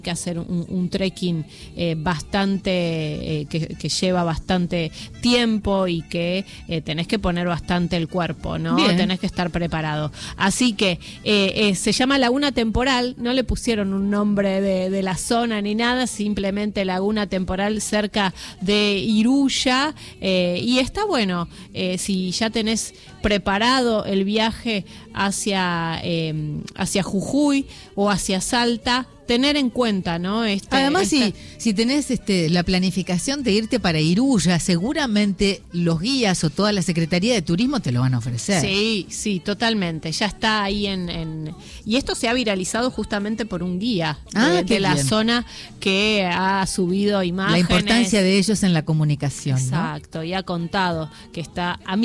que hacer un trekking bastante que lleva bastante tiempo y que tenés que poner bastante el cuerpo, ¿no? Bien. Tenés que estar preparado. Así que se llama Laguna Temporal, no le pusieron un nombre de la zona ni nada, simplemente Laguna Temporal cerca de Iruya, y está bueno, si ya tenés preparado el viaje hacia Jujuy o hacia Salta, tener en cuenta, ¿no? Además, si tenés la planificación de irte para Iruya, seguramente los guías o toda la Secretaría de Turismo te lo van a ofrecer. Sí, totalmente. Ya está ahí y esto se ha viralizado justamente por un guía de la zona que ha subido imágenes. La importancia de ellos en la comunicación, exacto, ¿no? Y ha contado que está a